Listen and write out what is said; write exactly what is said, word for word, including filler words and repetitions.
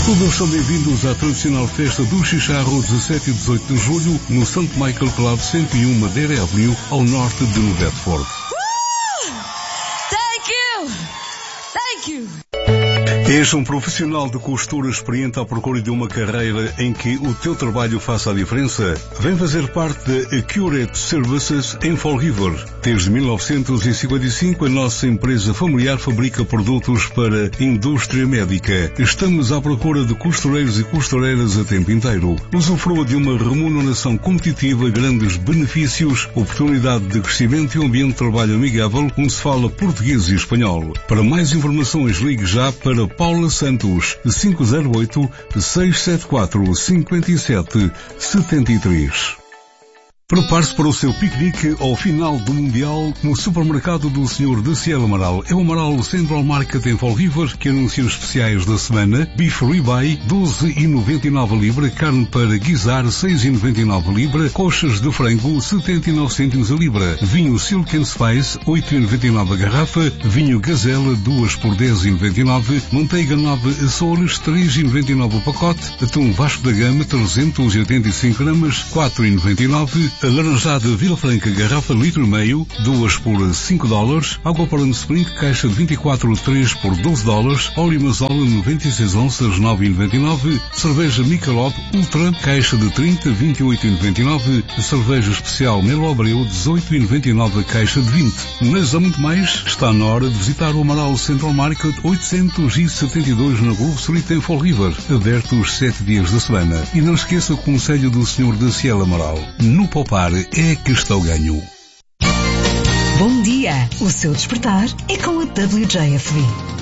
Todos são bem-vindos à tradicional festa do Chicharro, dezassete e dezoito de julho, no Saint Michael Club cento e um Madeira Avenue, ao norte de New Bedford. Uh! Thank you! Thank you! És um profissional de costura experiente à procura de uma carreira em que o teu trabalho faça a diferença? Vem fazer parte da Accurate Services em Fall River. Desde mil novecentos e cinquenta e cinco, a nossa empresa familiar fabrica produtos para a indústria médica. Estamos à procura de costureiros e costureiras a tempo inteiro. Usufrua de uma remuneração competitiva, grandes benefícios, oportunidade de crescimento e um ambiente de trabalho amigável, onde se fala português e espanhol. Para mais informações, ligue já para Paula Santos, cinco zero oito, seis sete quatro, cinco sete sete três. Prepare-se para o seu piquenique ao final do Mundial no supermercado do senhor Daciel Amaral. É o Amaral Central Market em Fall River que anuncia os especiais da semana. Beef ribeye, doze e noventa e nove a libra. Carne para guisar, seis e noventa e nove a libra. Coxas de frango, setenta e nove cêntimos a libra. Vinho Silk and Spice, oito e noventa e nove a garrafa. Vinho Gazela, duas por dez e noventa e nove. Manteiga nove Açores, três e noventa e nove o pacote. Atum Vasco da Gama, trezentos e oitenta e cinco gramas, quatro e noventa e nove. A laranjada Vila Franca, garrafa litro e meio, duas por cinco dólares. Água para Spring, caixa de vinte e quatro três por doze dólares. Óleo Mazola, noventa e seis onças, nove e noventa e nove. Cerveja Michelob Ultra, caixa de trinta, vinte e oito e noventa e nove. Cerveja especial Melo Abreu, dezoito e noventa e nove a caixa de vinte. Mas há muito mais. Está na hora de visitar o Amaral Central Market oitocentos e setenta e dois na Grove Street em Fall River, aberto os sete dias da semana. E não esqueça o conselho do senhor Daciel Amaral. No Poupar é que está o ganho. Bom dia! O seu despertar é com a W J F B.